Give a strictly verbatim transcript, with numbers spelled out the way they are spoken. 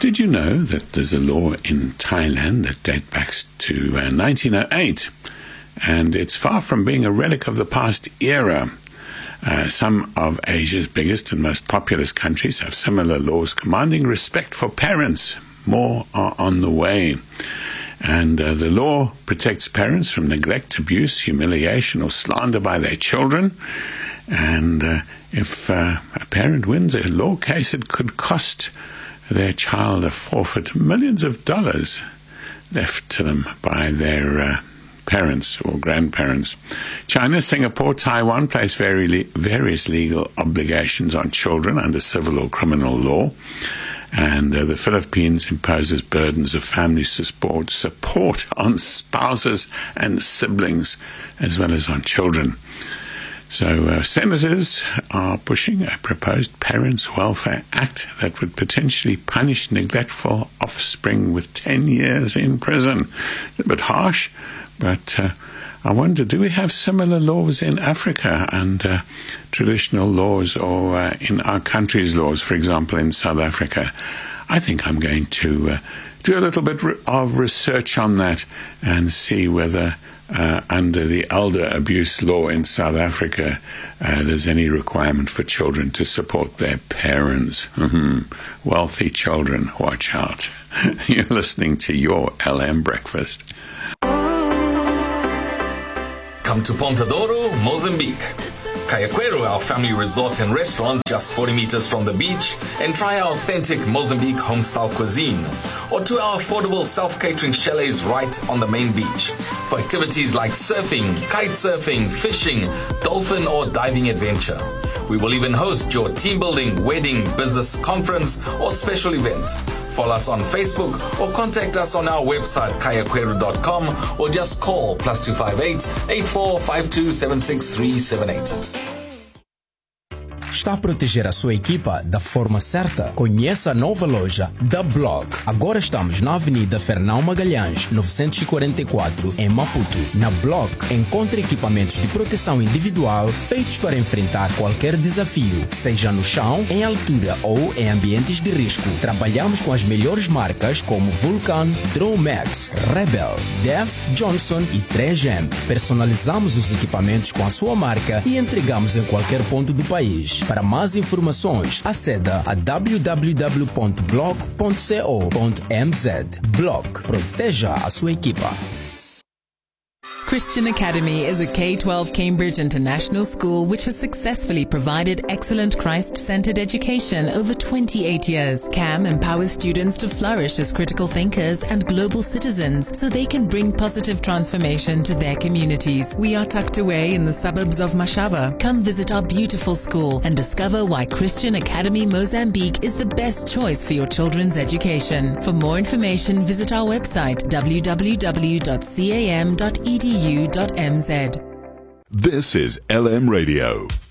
Did you know that there's a law in Thailand that dates back to uh, nineteen oh eight, and it's far from being a relic of the past era? Uh, some of Asia's biggest and most populous countries have similar laws commanding respect for parents. More are on the way. And uh, the law protects parents from neglect, abuse, humiliation, or slander by their children. And uh, if uh, a parent wins a law case, it could cost their child a forfeit, millions of dollars left to them by their uh, parents or grandparents. China, Singapore, Taiwan place very le- various legal obligations on children under civil or criminal law. And uh, the Philippines imposes burdens of family support, support on spouses and siblings, as well as on children. So uh, senators are pushing a proposed Parents' Welfare Act that would potentially punish neglectful offspring with ten years in prison. A bit harsh, but uh, I wonder, do we have similar laws in Africa and uh, traditional laws, or uh, in our country's laws, for example, in South Africa? I think I'm going to uh, do a little bit of research on that and see whether uh, under the elder abuse law in South Africa uh, there's any requirement for children to support their parents. Mm-hmm. Wealthy children, watch out. You're listening to your L M Breakfast. Come to Ponta Douro, Mozambique. Cayaquero, our family resort and restaurant just forty meters from the beach, and try our authentic Mozambique home-style cuisine. Or to our affordable self-catering chalets right on the main beach. For activities like surfing, kite surfing, fishing, dolphin or diving adventure. We will even host your team building, wedding, business conference or special event. Follow us on Facebook or contact us on our website cayaquero dot com or just call plus two five eight, eight four five two, seven six three seven eight. Está a proteger a sua equipa da forma certa? Conheça a nova loja da Block. Agora estamos na Avenida Fernão Magalhães, novecentos e quarenta e quatro, em Maputo. Na Block, encontre equipamentos de proteção individual feitos para enfrentar qualquer desafio, seja no chão, em altura ou em ambientes de risco. Trabalhamos com as melhores marcas como Vulcan, Dromax, Rebel, Def, Johnson e três M. Personalizamos os equipamentos com a sua marca e entregamos em qualquer ponto do país. Para mais informações, aceda a w w w ponto block ponto co ponto m z. Block. Proteja a sua equipa. Christian Academy is a K twelve Cambridge international school which has successfully provided excellent Christ-centered education over twenty-eight years. C A M empowers students to flourish as critical thinkers and global citizens so they can bring positive transformation to their communities. We are tucked away in the suburbs of Mashava. Come visit our beautiful school and discover why Christian Academy Mozambique is the best choice for your children's education. For more information, visit our website w w w dot cam dot e d u dot m z. This is L M Radio.